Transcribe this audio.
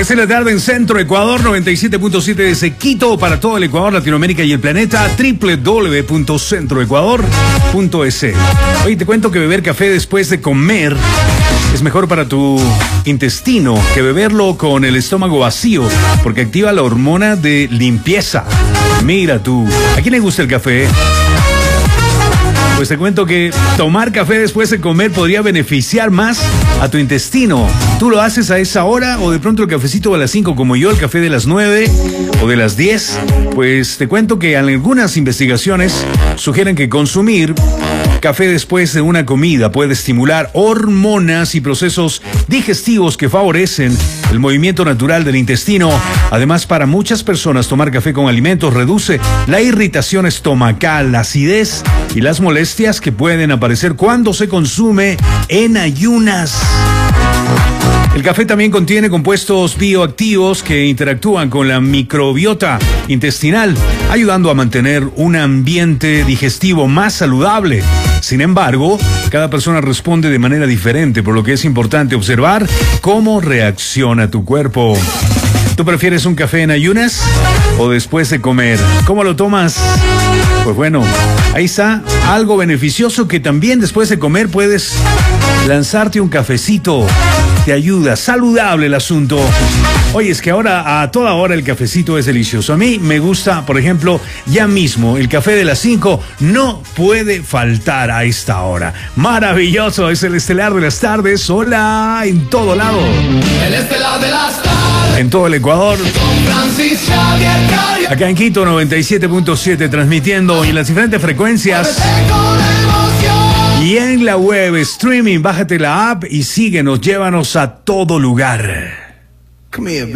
3 de la tarde en Centro Ecuador, 97.7 desde Quito para todo el Ecuador, Latinoamérica y el planeta, www.centroecuador.es. Oye, te cuento que beber café después de comer es mejor para tu intestino que beberlo con el estómago vacío, porque activa la hormona de limpieza. Mira tú, ¿a quién le gusta el café? Pues te cuento que tomar café después de comer podría beneficiar más a tu intestino. ¿Tú lo haces a esa hora o de pronto el cafecito de las 5 como yo, el café de las 9 o de las 10? Pues te cuento que algunas investigaciones sugieren que consumir café después de una comida puede estimular hormonas y procesos digestivos que favorecen el movimiento natural del intestino. Además, para muchas personas tomar café con alimentos reduce la irritación estomacal, la acidez y las molestias que pueden aparecer cuando se consume en ayunas. El café también contiene compuestos bioactivos que interactúan con la microbiota intestinal, ayudando a mantener un ambiente digestivo más saludable. Sin embargo, cada persona responde de manera diferente, por lo que es importante observar cómo reacciona tu cuerpo. ¿Tú prefieres un café en ayunas o después de comer? ¿Cómo lo tomas? Pues bueno, ahí está algo beneficioso que también después de comer puedes lanzarte un cafecito. Te ayuda, saludable el asunto. Oye, es que ahora a toda hora el cafecito es delicioso. A mí me gusta, por ejemplo, ya mismo el café de las 5 no puede faltar a esta hora. Maravilloso, es el estelar de las tardes. Hola, en todo lado. El estelar de las tardes. En todo el Ecuador. Con Francis Xavier Cario. Acá en Quito 97.7 transmitiendo en las diferentes frecuencias. Y en la web streaming, bájate la app y síguenos, llévanos a todo lugar. Come here,